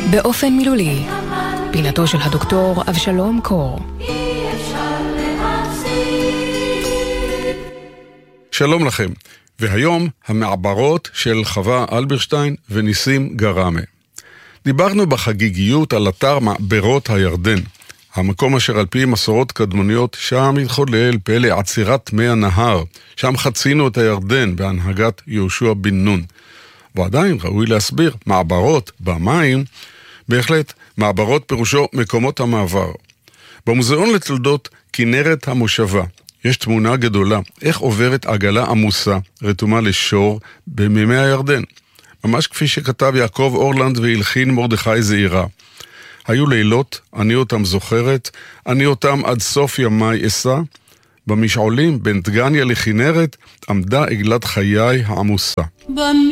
באופן מילולי, פינתו של הדוקטור אבשלום קור. שלום לכם, והיום המעברות של חווה אלברשטיין וניסים גרמה. דיברנו בחגיגיות על אתר מעברות הירדן, המקום אשר על פי מסורות קדמוניות שם התחולל פלא עצירת מי הנהר, שם חצינו את הירדן בהנהגת יהושע בן נון. ועדיין ראוי להסביר, מעברות במים, בהחלט מעברות פירושו מקומות המעבר. במוזיאון לתולדות כנרת המושבה יש תמונה גדולה איך עוברת עגלה עמוסה רתומה לשור במימי הירדן. ממש כפי שכתב יעקב אורלנד והלחין מרדכי זעירה. היו לילות, אני אותם זוכרת, אני אותם עד סוף ימי אסע. במשעולים בין דגניה לכנרת עמדה עגלת חיי העמוסה.